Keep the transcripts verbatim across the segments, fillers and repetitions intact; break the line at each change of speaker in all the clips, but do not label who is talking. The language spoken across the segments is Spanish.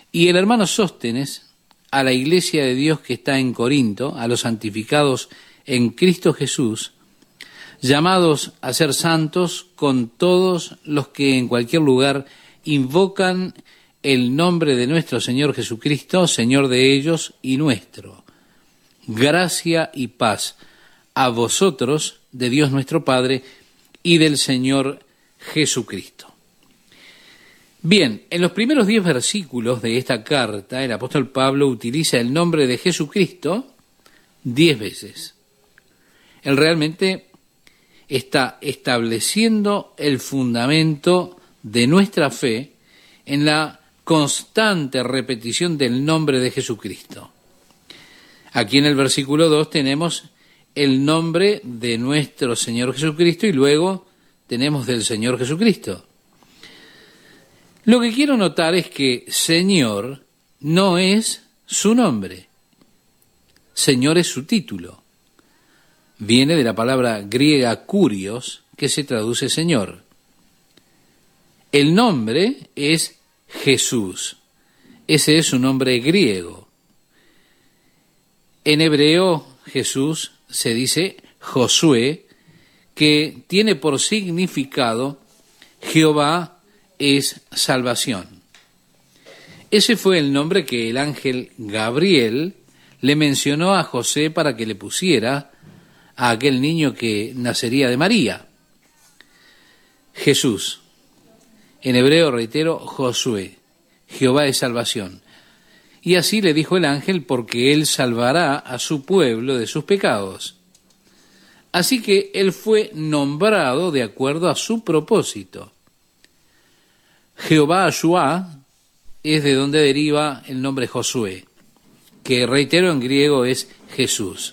Y el hermano Sóstenes, a la iglesia de Dios que está en Corinto, a los santificados en Cristo Jesús, llamados a ser santos con todos los que en cualquier lugar invocan el nombre de nuestro Señor Jesucristo, Señor de ellos y nuestro. Gracia y paz a vosotros, de Dios nuestro Padre y del Señor Jesucristo. Bien, en los primeros diez versículos de esta carta, el apóstol Pablo utiliza el nombre de Jesucristo diez veces. Él realmente está estableciendo el fundamento de nuestra fe en la constante repetición del nombre de Jesucristo. Aquí en el versículo dos tenemos el nombre de nuestro Señor Jesucristo y luego tenemos del Señor Jesucristo. Lo que quiero notar es que Señor no es su nombre. Señor es su título. Viene de la palabra griega kurios, que se traduce Señor. El nombre es Jesús. Ese es su nombre griego. En hebreo, Jesús se dice Josué, que tiene por significado Jehová es salvación. Ese fue el nombre que el ángel Gabriel le mencionó a José para que le pusiera a aquel niño que nacería de María. Jesús. En hebreo, reitero, Josué. Jehová es salvación. Y así le dijo el ángel, porque él salvará a su pueblo de sus pecados. Así que él fue nombrado de acuerdo a su propósito. Jehová Ashua es de donde deriva el nombre Josué, que reitero en griego es Jesús.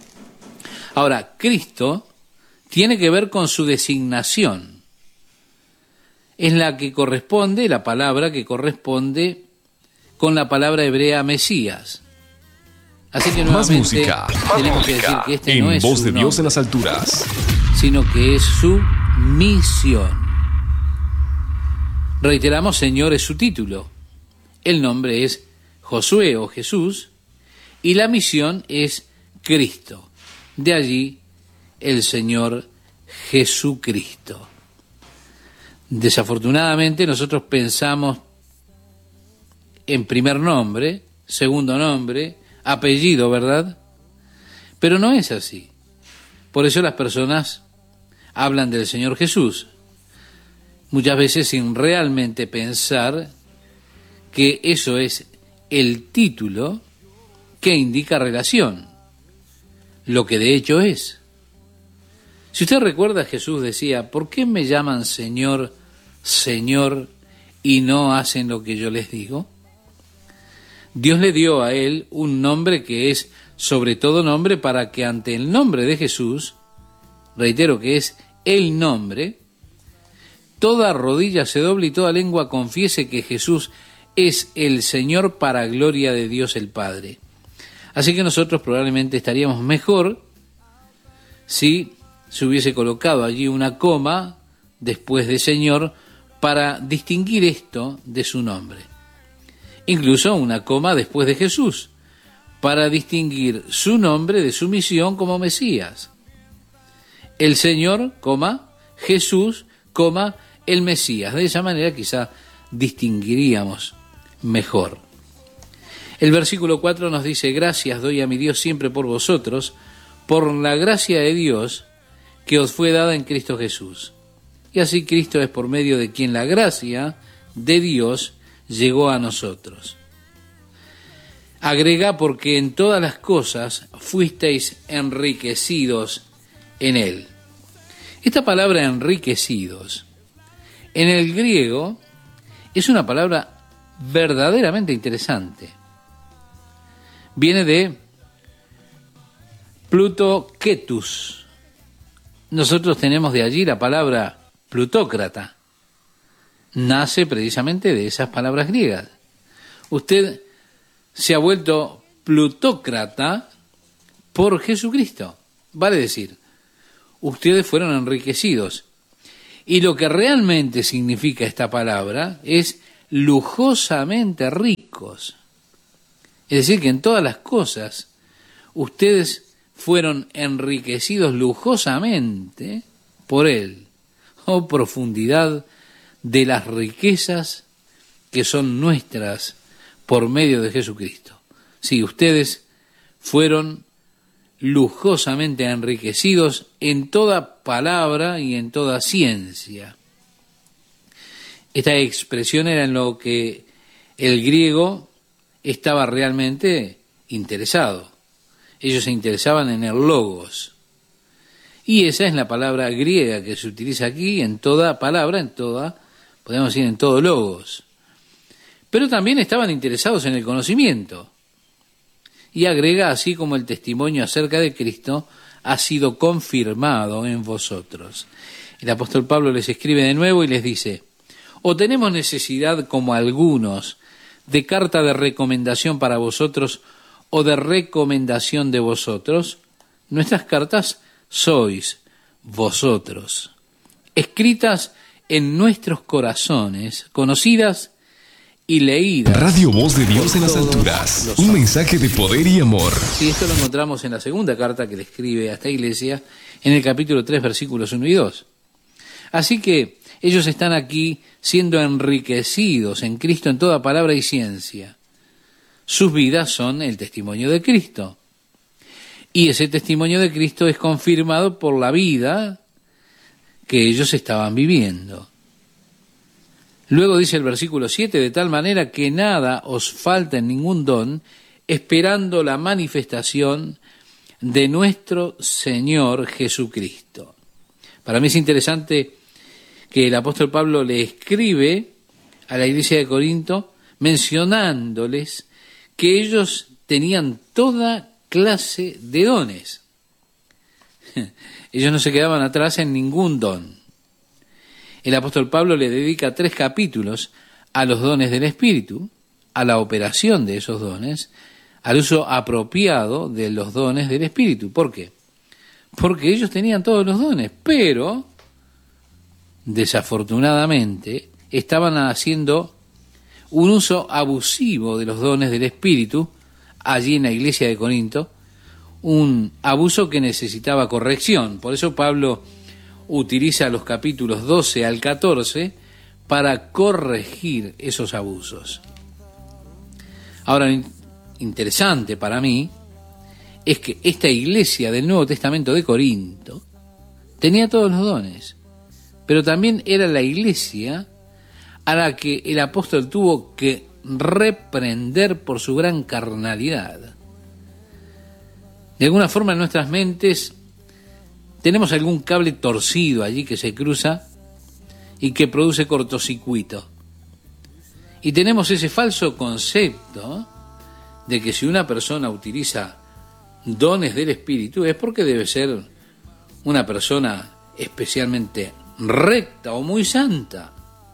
Ahora, Cristo tiene que ver con su designación. Es la que corresponde, la palabra que corresponde con la palabra hebrea Mesías. Así que
Más
nuevamente
música,
tenemos que
música,
decir que este
en
no es
voz
su
de Dios
nombre,
en las alturas,
sino que es su misión. Reiteramos, Señor es su título. El nombre es Josué o Jesús y la misión es Cristo. De allí el Señor Jesucristo. Desafortunadamente nosotros pensamos en primer nombre, segundo nombre, apellido, ¿verdad? Pero no es así. Por eso las personas hablan del Señor Jesús, muchas veces sin realmente pensar que eso es el título que indica relación, lo que de hecho es. Si usted recuerda, Jesús decía, ¿por qué me llaman Señor, Señor, y no hacen lo que yo les digo? Dios le dio a él un nombre que es sobre todo nombre para que ante el nombre de Jesús, reitero que es el nombre, toda rodilla se doble y toda lengua confiese que Jesús es el Señor para gloria de Dios el Padre. Así que nosotros probablemente estaríamos mejor si se hubiese colocado allí una coma después de Señor para distinguir esto de su nombre. Incluso una coma después de Jesús, para distinguir su nombre de su misión como Mesías. El Señor, coma, Jesús, coma, el Mesías. De esa manera quizá distinguiríamos mejor. El versículo cuatro nos dice, gracias doy a mi Dios siempre por vosotros, por la gracia de Dios que os fue dada en Cristo Jesús. Y así Cristo es por medio de quien la gracia de Dios llegó a nosotros. Agrega, porque en todas las cosas fuisteis enriquecidos en Él. Esta palabra enriquecidos, en el griego, es una palabra verdaderamente interesante. Viene de plutoketus. Nosotros tenemos de allí la palabra plutócrata. Nace precisamente de esas palabras griegas. Usted se ha vuelto plutócrata por Jesucristo. Vale decir, ustedes fueron enriquecidos. Y lo que realmente significa esta palabra es lujosamente ricos. Es decir, que en todas las cosas ustedes fueron enriquecidos lujosamente por Él. Oh, profundidad de las riquezas que son nuestras por medio de Jesucristo. Sí, ustedes fueron lujosamente enriquecidos en toda palabra y en toda ciencia. Esta expresión era en lo que el griego estaba realmente interesado. Ellos se interesaban en el logos. Y esa es la palabra griega que se utiliza aquí en toda palabra, en toda, podemos decir en todo logos. Pero también estaban interesados en el conocimiento. Y agrega, así como el testimonio acerca de Cristo ha sido confirmado en vosotros. El apóstol Pablo les escribe de nuevo y les dice: ¿o tenemos necesidad, como algunos, de carta de recomendación para vosotros o de recomendación de vosotros? Nuestras cartas sois vosotros, escritas en nuestros corazones, conocidas y leídas.
Radio Voz de Dios en las alturas, un mensaje de poder y amor.
Sí, esto lo encontramos en la segunda carta que le escribe a esta iglesia, en el capítulo tres, versículos uno y dos. Así que ellos están aquí siendo enriquecidos en Cristo en toda palabra y ciencia. Sus vidas son el testimonio de Cristo. Y ese testimonio de Cristo es confirmado por la vida que ellos estaban viviendo. Luego dice el versículo siete, de tal manera que nada os falta en ningún don, esperando la manifestación de nuestro Señor Jesucristo. Para mí es interesante que el apóstol Pablo le escribe a la iglesia de Corinto mencionándoles que ellos tenían toda clase de dones. Ellos no se quedaban atrás en ningún don. El apóstol Pablo le dedica tres capítulos a los dones del Espíritu, a la operación de esos dones, al uso apropiado de los dones del Espíritu. ¿Por qué? Porque ellos tenían todos los dones, pero desafortunadamente estaban haciendo un uso abusivo de los dones del Espíritu allí en la iglesia de Corinto, un abuso que necesitaba corrección. Por eso Pablo utiliza los capítulos doce al catorce para corregir esos abusos. Ahora, interesante para mí es que esta iglesia del Nuevo Testamento de Corinto tenía todos los dones, pero también era la iglesia a la que el apóstol tuvo que reprender por su gran carnalidad. De alguna forma en nuestras mentes tenemos algún cable torcido allí que se cruza y que produce cortocircuito. Y tenemos ese falso concepto de que si una persona utiliza dones del Espíritu es porque debe ser una persona especialmente recta o muy santa.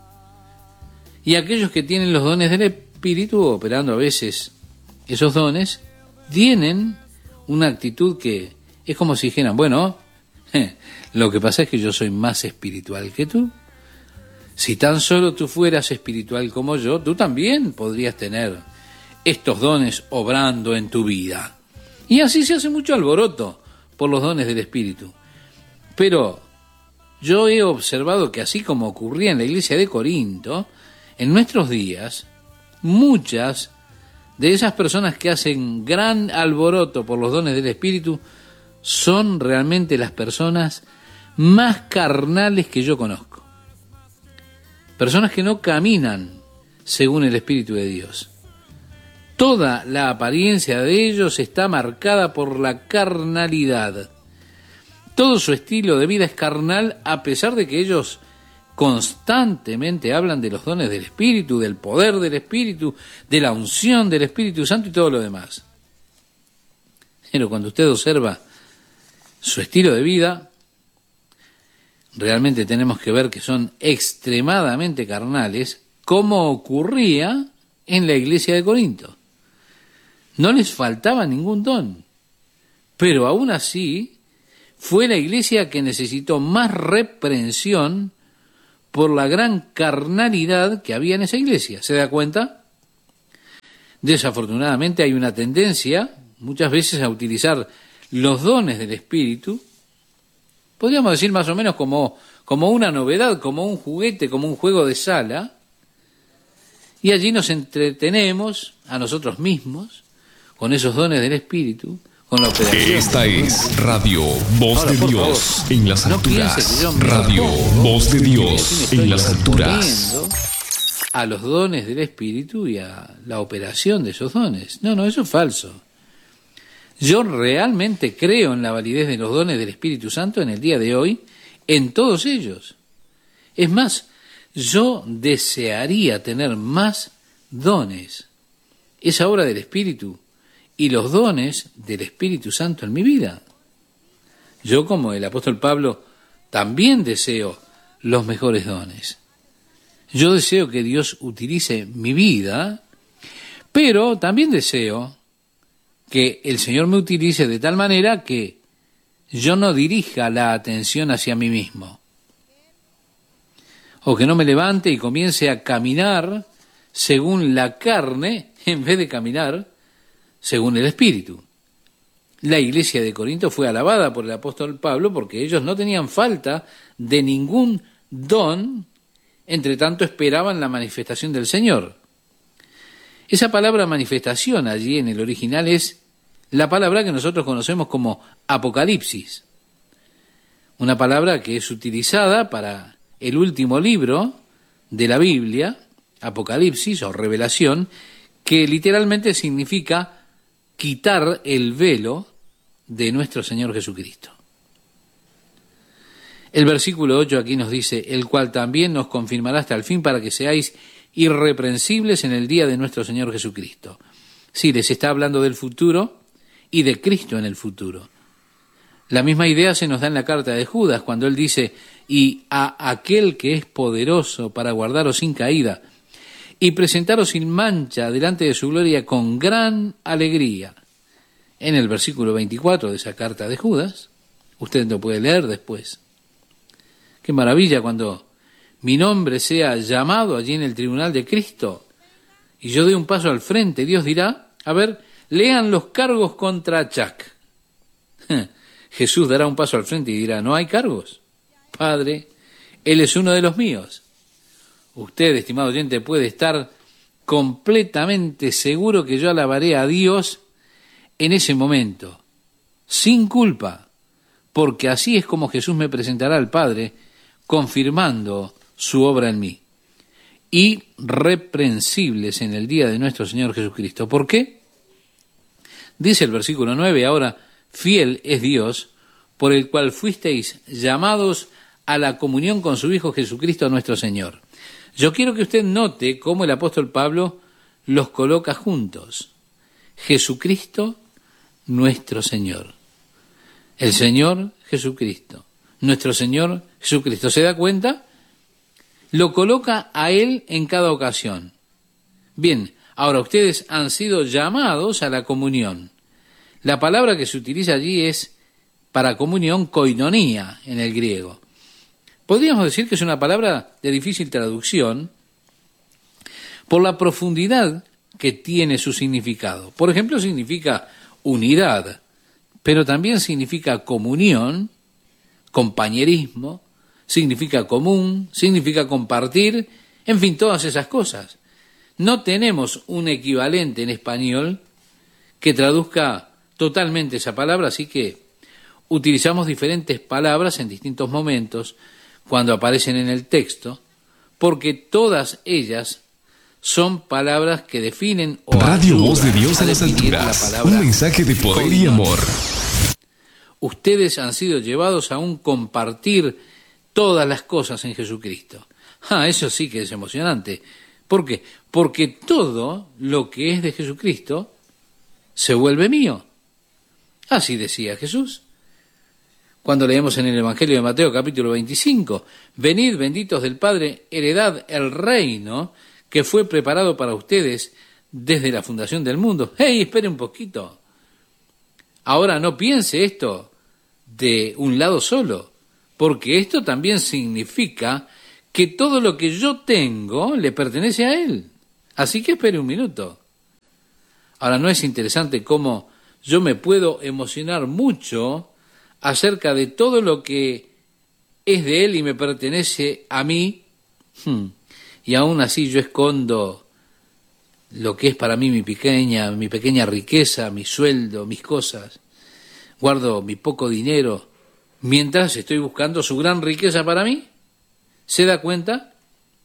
Y aquellos que tienen los dones del Espíritu, operando a veces esos dones, tienen una actitud que es como si dijeran, bueno, lo que pasa es que yo soy más espiritual que tú. Si tan solo tú fueras espiritual como yo, tú también podrías tener estos dones obrando en tu vida. Y así se hace mucho alboroto por los dones del Espíritu. Pero yo he observado que así como ocurría en la iglesia de Corinto, en nuestros días, muchas de esas personas que hacen gran alboroto por los dones del Espíritu son realmente las personas más carnales que yo conozco. Personas que no caminan según el Espíritu de Dios. Toda la apariencia de ellos está marcada por la carnalidad. Todo su estilo de vida es carnal, a pesar de que ellos constantemente hablan de los dones del Espíritu, del poder del Espíritu, de la unción del Espíritu Santo y todo lo demás. Pero cuando usted observa su estilo de vida, realmente tenemos que ver que son extremadamente carnales, como ocurría en la iglesia de Corinto. No les faltaba ningún don, pero aún así fue la iglesia que necesitó más reprensión por la gran carnalidad que había en esa iglesia. ¿Se da cuenta? Desafortunadamente hay una tendencia muchas veces a utilizar los dones del Espíritu, podríamos decir más o menos como, como una novedad, como un juguete, como un juego de sala, y allí nos entretenemos a nosotros mismos con esos dones del Espíritu, con la operación.
Esta es Radio Voz
Ahora,
de
por
Dios
favor,
en las
no
alturas.
piense que yo me
Radio
opongo,
Voz de
y aquí me
Dios
estoy
en las alturas.
oponiendo a los dones del Espíritu y a la operación de esos dones. No, no, eso es falso. Yo realmente creo en la validez de los dones del Espíritu Santo en el día de hoy, en todos ellos. Es más, yo desearía tener más dones. Esa obra del Espíritu y los dones del Espíritu Santo en mi vida. Yo, como el apóstol Pablo, también deseo los mejores dones. Yo deseo que Dios utilice mi vida, pero también deseo que el Señor me utilice de tal manera que yo no dirija la atención hacia mí mismo, o que no me levante y comience a caminar según la carne en vez de caminar según el Espíritu. La iglesia de Corinto fue alabada por el apóstol Pablo porque ellos no tenían falta de ningún don, entre tanto esperaban la manifestación del Señor. Esa palabra manifestación allí en el original es la palabra que nosotros conocemos como Apocalipsis, una palabra que es utilizada para el último libro de la Biblia, Apocalipsis o Revelación, que literalmente significa quitar el velo de nuestro Señor Jesucristo. El versículo ocho aquí nos dice, el cual también nos confirmará hasta el fin para que seáis irreprensibles en el día de nuestro Señor Jesucristo. Sí, les está hablando del futuro y de Cristo en el futuro. La misma idea se nos da en la carta de Judas, cuando él dice, y a aquel que es poderoso para guardaros sin caída y presentaros sin mancha delante de su gloria con gran alegría. En el versículo veinticuatro de esa carta de Judas, usted lo puede leer después. Qué maravilla cuando mi nombre sea llamado allí en el tribunal de Cristo y yo doy un paso al frente, Dios dirá, a ver, lean los cargos contra Chuck. Jesús dará un paso al frente y dirá, no hay cargos. Padre, Él es uno de los míos. Usted, estimado oyente, puede estar completamente seguro que yo alabaré a Dios en ese momento, sin culpa, porque así es como Jesús me presentará al Padre, confirmando su obra en mí. Irreprensibles en el día de nuestro Señor Jesucristo. ¿Por qué? Dice el versículo nueve, ahora, fiel es Dios, por el cual fuisteis llamados a la comunión con su Hijo Jesucristo nuestro Señor. Yo quiero que usted note cómo el apóstol Pablo los coloca juntos. Jesucristo nuestro Señor. El Señor Jesucristo. Nuestro Señor Jesucristo. ¿Se da cuenta? Lo coloca a Él en cada ocasión. Bien, ahora ustedes han sido llamados a la comunión. La palabra que se utiliza allí es para comunión koinonía en el griego. Podríamos decir que es una palabra de difícil traducción por la profundidad que tiene su significado. Por ejemplo, significa unidad, pero también significa comunión, compañerismo, significa común, significa compartir, en fin, todas esas cosas. No tenemos un equivalente en español que traduzca totalmente esa palabra, así que utilizamos diferentes palabras en distintos momentos cuando aparecen en el texto, porque todas ellas son palabras que definen o
Radio
ayudan
Voz de Dios
a
a las
definir la
alturas.
palabra
Un mensaje de poder y amor.
Ustedes han sido llevados a un compartir todas las cosas en Jesucristo. Ah, eso sí que es emocionante. ¿Por qué? Porque todo lo que es de Jesucristo se vuelve mío. Así decía Jesús. Cuando leemos en el Evangelio de Mateo capítulo veinticinco, venid benditos del Padre, heredad el reino que fue preparado para ustedes desde la fundación del mundo. ¡Hey, espere un poquito! Ahora no piense esto de un lado solo, porque esto también significa que todo lo que yo tengo le pertenece a Él. Así que espere un minuto. Ahora, ¿no es interesante cómo yo me puedo emocionar mucho acerca de todo lo que es de Él y me pertenece a mí? Hmm. Y aún así yo escondo lo que es para mí mi pequeña, mi pequeña riqueza, mi sueldo, mis cosas. Guardo mi poco dinero mientras estoy buscando su gran riqueza para mí. ¿Se da cuenta?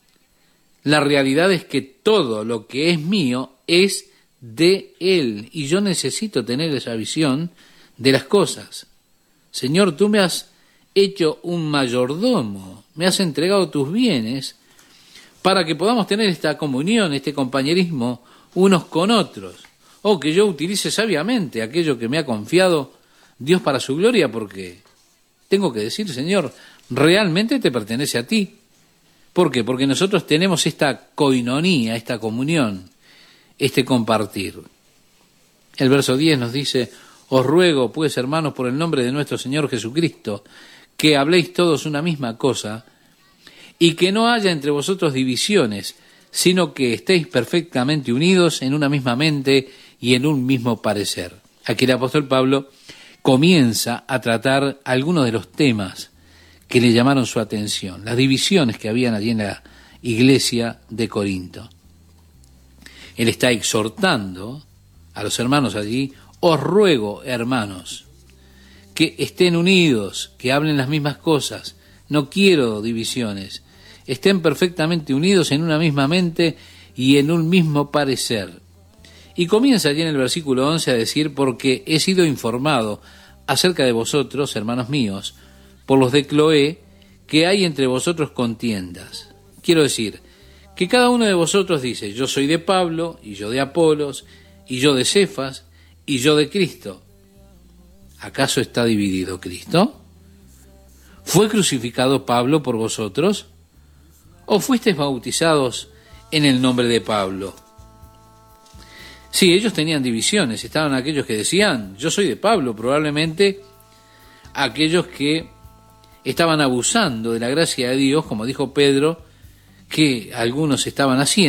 La realidad es que todo lo que es mío es de Él y yo necesito tener esa visión de las cosas. Señor, tú me has hecho un mayordomo, me has entregado tus bienes para que podamos tener esta comunión, este compañerismo unos con otros, o que yo utilice sabiamente aquello que me ha confiado Dios para su gloria, porque tengo que decir, Señor, realmente te pertenece a ti. ¿Por qué? Porque nosotros tenemos esta coinonía, esta comunión, este compartir. El verso diez nos dice: os ruego, pues, hermanos, por el nombre de nuestro Señor Jesucristo, que habléis todos una misma cosa, y que no haya entre vosotros divisiones, sino que estéis perfectamente unidos en una misma mente y en un mismo parecer. Aquí el apóstol Pablo comienza a tratar algunos de los temas que le llamaron su atención, las divisiones que habían allí en la iglesia de Corinto. Él está exhortando a los hermanos allí: os ruego, hermanos, que estén unidos, que hablen las mismas cosas, no quiero divisiones, estén perfectamente unidos en una misma mente y en un mismo parecer. Y comienza allí en el versículo once a decir: porque he sido informado acerca de vosotros, hermanos míos, por los de Cloé, que hay entre vosotros contiendas. Quiero decir, que cada uno de vosotros dice: yo soy de Pablo, y yo de Apolos, y yo de Cefas, y yo de Cristo. ¿Acaso está dividido Cristo? ¿Fue crucificado Pablo por vosotros? ¿O fuisteis bautizados en el nombre de Pablo? Sí, ellos tenían divisiones. Estaban aquellos que decían: yo soy de Pablo, probablemente aquellos que estaban abusando de la gracia de Dios, como dijo Pedro, que algunos estaban haciendo.